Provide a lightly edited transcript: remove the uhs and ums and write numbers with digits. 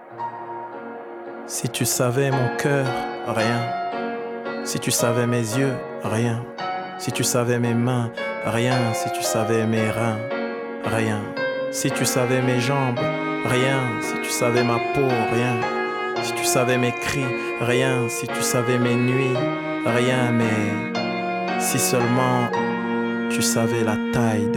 Si tu savais mon cœur, rien. Si tu savais mes yeux, rien. Si tu savais mes mains, rien. Si tu savais mes reins, rien. Si tu savais mes jambes, rien. Si tu savais ma peau, rien. Si tu savais mes cris, rien. Si tu savais mes nuits, rien. Mais si seulement tu savais la taille